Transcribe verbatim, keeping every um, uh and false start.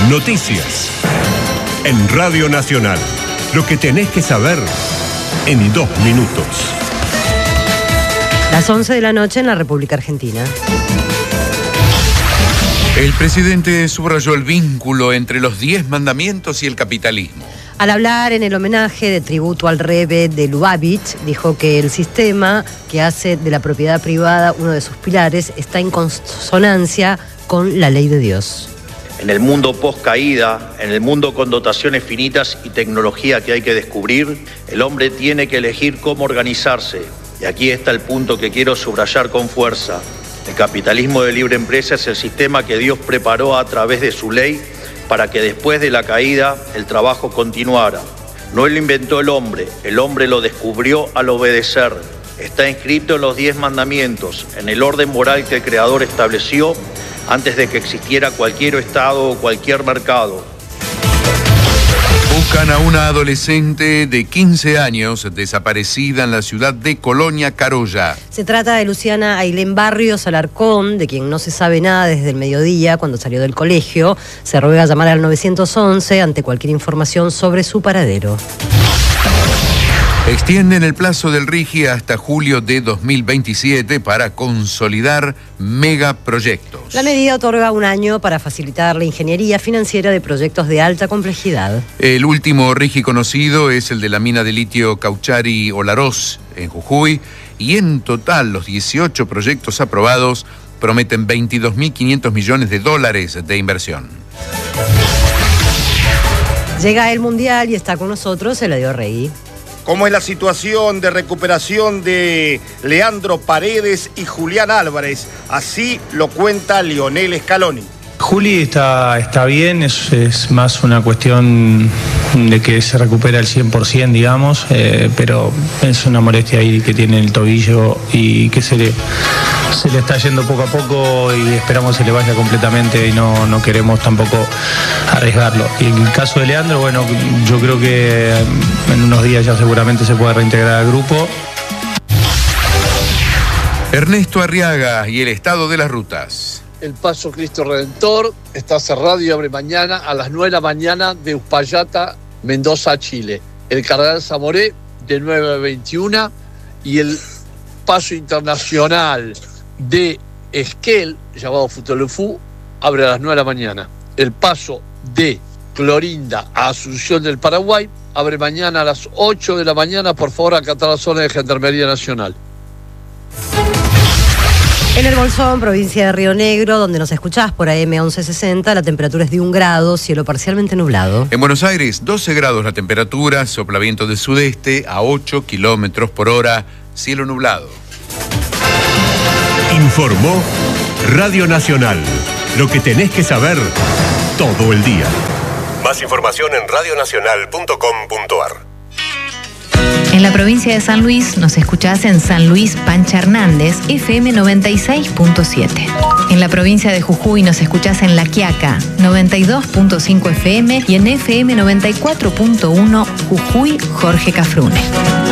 Noticias. En Radio Nacional. Lo que tenés que saber en dos minutos. Las once de la noche en la República Argentina. El presidente subrayó el vínculo entre los diez mandamientos y el capitalismo. Al hablar en el homenaje de tributo al Rebbe de Lubavitch, dijo que el sistema que hace de la propiedad privada uno de sus pilares está en consonancia con la ley de Dios. En el mundo post-caída, en el mundo con dotaciones finitas y tecnología que hay que descubrir, el hombre tiene que elegir cómo organizarse. Y aquí está el punto que quiero subrayar con fuerza. El capitalismo de libre empresa es el sistema que Dios preparó a través de su ley para que después de la caída el trabajo continuara. No lo inventó el hombre, el hombre lo descubrió al obedecer. Está inscrito en los diez mandamientos, en el orden moral que el Creador estableció antes de que existiera cualquier estado o cualquier mercado. Buscan a una adolescente de quince años desaparecida en la ciudad de Colonia Carolla. Se trata de Luciana Ailén Barrios Alarcón, de quien no se sabe nada desde el mediodía cuando salió del colegio. Se ruega llamar al nueve once ante cualquier información sobre su paradero. Extienden el plazo del RIGI hasta julio de dos mil veintisiete para consolidar megaproyectos. La medida otorga un año para facilitar la ingeniería financiera de proyectos de alta complejidad. El último RIGI conocido es el de la mina de litio Cauchari Olaroz en Jujuy, y en total los dieciocho proyectos aprobados prometen veintidós mil quinientos millones de dólares de inversión. Llega el Mundial y está con nosotros Eladio Rey. ¿Cómo es la situación de recuperación de Leandro Paredes y Julián Álvarez? Así lo cuenta Lionel Scaloni. Juli está, está bien, es, es más una cuestión de que se recupera el cien por ciento, digamos, eh, pero es una molestia ahí que tiene el tobillo y que se le, se le está yendo poco a poco y esperamos que se le vaya completamente y no, no queremos tampoco arriesgarlo. Y en el caso de Leandro, bueno, yo creo que en unos días ya seguramente se puede reintegrar al grupo. Ernesto Arriaga y el estado de las rutas. El Paso Cristo Redentor está cerrado y abre mañana a las nueve de la mañana de Uspallata, Mendoza, Chile. El Cardenal Zamoré de nueve a veintiuna y el Paso Internacional de Esquel, llamado Futolefú, abre a las nueve de la mañana. El Paso de Clorinda a Asunción del Paraguay abre mañana a las ocho de la mañana. Por favor, acatar la zona de Gendarmería Nacional. En el Bolsón, provincia de Río Negro, donde nos escuchás por A M once sesenta, la temperatura es de un grado, cielo parcialmente nublado. En Buenos Aires, doce grados la temperatura, sopla viento del sudeste a ocho kilómetros por hora, cielo nublado. Informó Radio Nacional. Lo que tenés que saber todo el día. Más información en radio nacional punto com punto a r. En la provincia de San Luis nos escuchás en San Luis Pancha Hernández, F M noventa y seis punto siete. En la provincia de Jujuy nos escuchás en La Quiaca, noventa y dos punto cinco F M y en F M noventa y cuatro punto uno Jujuy Jorge Cafrune.